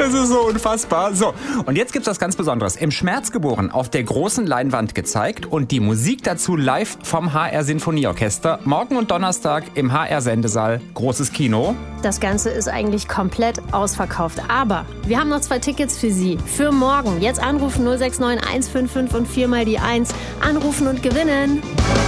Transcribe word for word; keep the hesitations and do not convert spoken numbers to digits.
Das ist so unfassbar. So, und jetzt gibt's was ganz Besonderes. Im Schmerz geboren, auf der großen Leinwand gezeigt und die Musik dazu live vom H R Sinfonieorchester. Morgen und Donnerstag im H R Sendesaal. Großes Kino. Das Ganze ist eigentlich komplett ausverkauft. Aber wir haben noch zwei Tickets für Sie. Für morgen. Jetzt anrufen null sechs neun eins fünf fünf und viermal die eins. Anrufen und gewinnen.